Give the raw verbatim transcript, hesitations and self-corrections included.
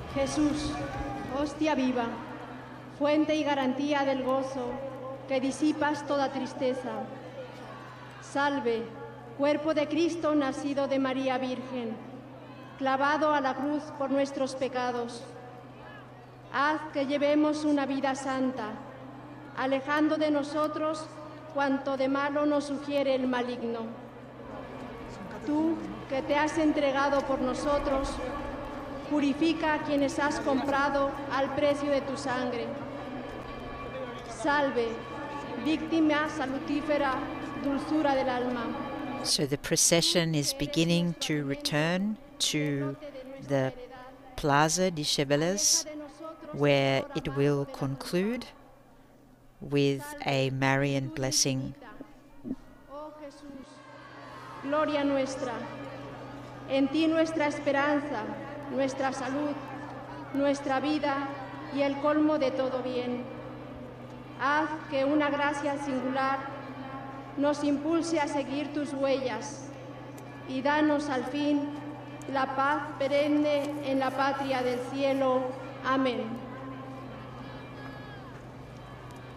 Jesús, hostia viva, fuente y garantía del gozo, que disipas toda tristeza. Salve, cuerpo de Cristo nacido de María Virgen, clavado a la cruz por nuestros pecados. Haz que llevemos una vida santa, alejando de nosotros cuanto de malo nos sugiere el maligno. Tú, que te has entregado por nosotros, purifica a quienes has comprado al precio de tu sangre. Salve, víctima salutífera, dulzura del alma. So the procession is beginning to return to the Plaza de Cibeles, where it will conclude with a Marian blessing. Oh Jesús, gloria nuestra, en ti nuestra esperanza, nuestra salud, nuestra vida y el colmo de todo bien. Haz que una gracia singular nos impulse a seguir tus huellas y danos al fin la paz perenne en la patria del cielo. Amén.